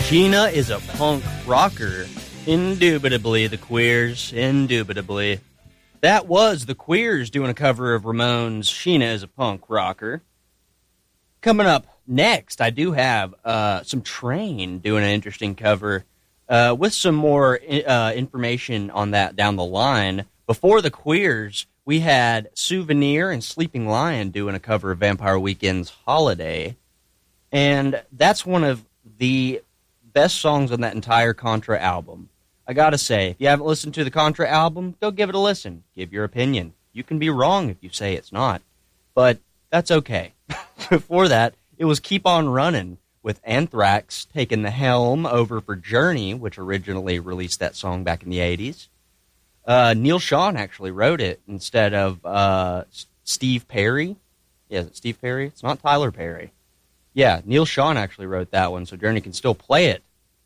Sheena is a punk rocker. Indubitably, the Queers. Indubitably. That was the Queers doing a cover of Ramones' Sheena is a Punk Rocker. Coming up next, I do have some Train doing an interesting cover with some more information on that down the line. Before the Queers, we had Souvenir and Sleeping Lion doing a cover of Vampire Weekend's Holiday. And that's one of the best songs on that entire Contra album. I gotta say, if you haven't listened to the Contra album, go give it a listen. Give your opinion. You can be wrong if you say it's not, but that's okay. Before that, it was Keep On Runnin' with Anthrax taking the helm over for Journey, which originally released that song back in the 80s. Neil Schon actually wrote it instead of Steve Perry. Yeah, is it Steve Perry? It's not Tyler Perry. Yeah, Neil Schon actually wrote that one, so Journey can still play it.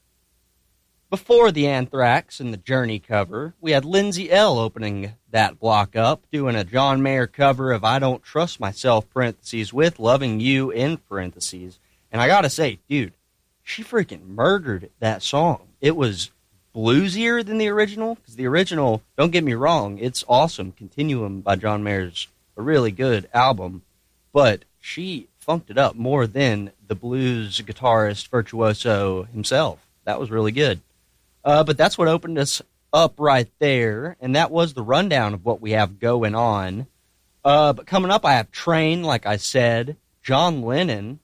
Before the Anthrax and the Journey cover, we had Lindsay L. opening that block up, doing a John Mayer cover of I Don't Trust Myself, parentheses, with Loving You, in parentheses. And I gotta say, dude, she freaking murdered that song. It was bluesier than the original, because the original, don't get me wrong, it's awesome. Continuum by John Mayer's a really good album, but she funked it up more than the blues guitarist virtuoso himself. That was really good. But that's what opened us up right there, and that was the rundown of what we have going on. But coming up, I have Train, like I said, John Lennon,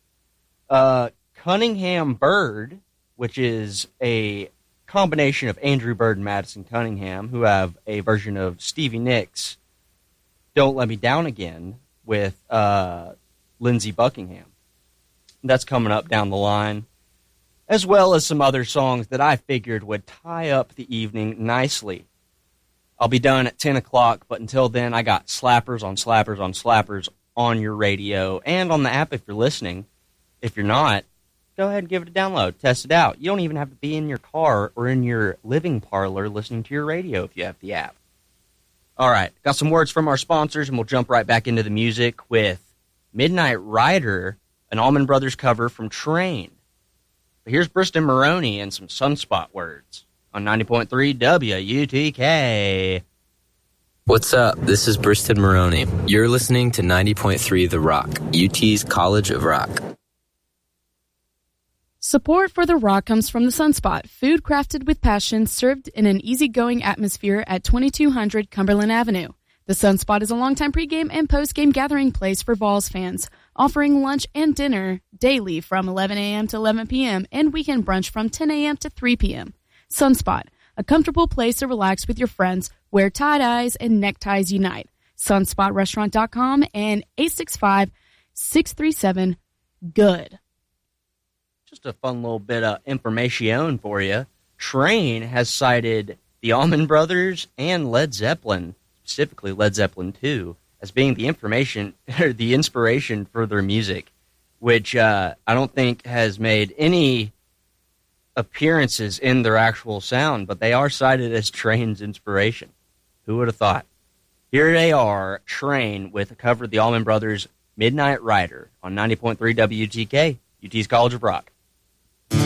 Cunningham Bird, which is a combination of Andrew Bird and Madison Cunningham, who have a version of Stevie Nicks' Don't Let Me Down Again with Lindsey Buckingham. That's coming up down the line, as well as some other songs that I figured would tie up the evening nicely. I'll be done at 10 o'clock, but until then, I got slappers on slappers on slappers on your radio and on the app if you're listening. If you're not, go ahead and give it a download. Test it out. You don't even have to be in your car or in your living parlor listening to your radio if you have the app. All right, got some words from our sponsors, and we'll jump right back into the music with Midnight Rider, an Allman Brothers cover from Train. But here's Briston Maroney and some Sunspot words on 90.3 WUTK. What's up? This is Briston Maroney. You're listening to 90.3 The Rock, UT's College of Rock. Support for The Rock comes from the Sunspot, food crafted with passion, served in an easygoing atmosphere at 2200 Cumberland Avenue. The Sunspot is a longtime pregame and postgame gathering place for Vols fans, offering lunch and dinner daily from 11 a.m. to 11 p.m. and weekend brunch from 10 a.m. to 3 p.m. Sunspot, a comfortable place to relax with your friends where tie-dyes and neckties unite. SunspotRestaurant.com and 865-637-GOOD. Just a fun little bit of information for you. Train has cited the Allman Brothers and Led Zeppelin, specifically Led Zeppelin 2, as being the information or the inspiration for their music, which I don't think has made any appearances in their actual sound, but they are cited as Train's inspiration. Who would have thought? Here they are, Train, with a cover of the Allman Brothers' Midnight Rider on 90.3 WGK, UT's College of Rock.